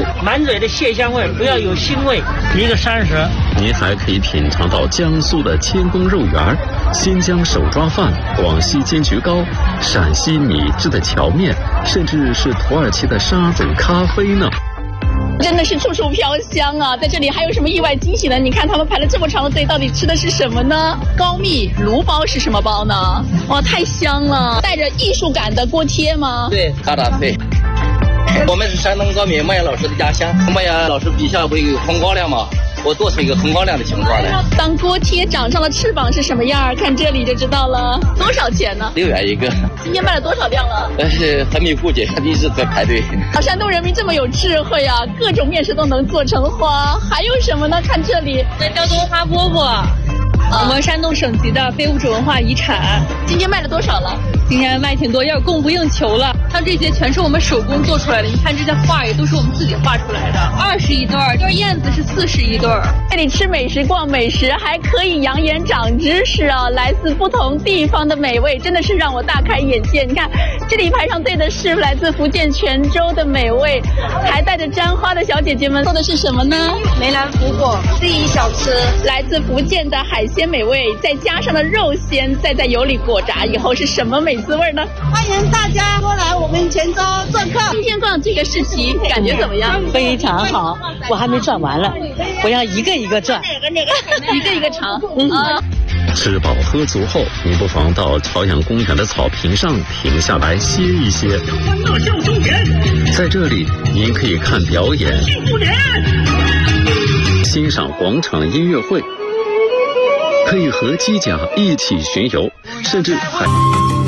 满嘴的蟹香味，不要有腥味，一个30。 您还可以品尝到江苏的千工肉圆、新疆手抓饭、广西煎焗糕、陕西米制的荞面，甚至是土耳其的沙祖咖啡呢。 真的是处处飘香啊！在这里还有什么意外惊喜呢？你看他们排了这么长的队，到底吃的是什么呢？高密炉包是什么包呢？哇，太香了！带着艺术感的锅贴吗？ 对，大对。我们是山东高密莫言老师的家乡，莫言老师笔下不有红高粱吗？我做成一个红高粱的形状的。 当锅贴长上了翅膀是什么样？看这里就知道了。多少钱呢 ？6元一个。 今天卖了多少辆了？ 还没估计，一直在排队。 山东人民这么有智慧啊，各种面食都能做成花。还有什么呢？看这里， 在胶东花饽饽，我们山东省级的非物质文化遗产。 今天卖了多少了？ 今天卖挺多，要供不应求了。像这些全是我们手工做出来的，你看这些画也都是我们自己画出来的。20一对儿，燕子是40一对儿。 这里吃美食、逛美食，还可以养眼长知识啊！来自不同地方的美味，真的是让我大开眼界。你看，这里排上队的是来自福建泉州的美味，还带着簪花的小姐姐们做的是什么呢？ 梅兰福果第一小吃， 来自福建的海鲜美味，再加上了肉鲜，再在油里裹炸以后是什么美滋味呢？ 欢迎大家过来我们泉州做客。 今天逛这个市集感觉怎么样？ 非常好，我还没转完了，我要一个一个转， 一个一个尝。 吃饱喝足后，你不妨到朝阳公园的草坪上停下来歇一歇。在这里，您可以看表演，欣赏广场音乐会，可以和机甲一起巡游，甚至还